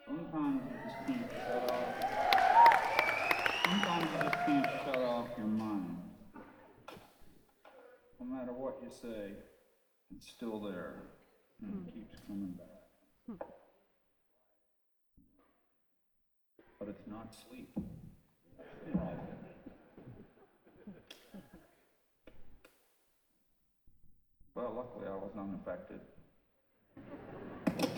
Sometimes you just can't shut off. Sometimes you just can't shut off your mind. No matter what you say, it's still there and it keeps coming back. But it's not sleep. Well, luckily I was unaffected.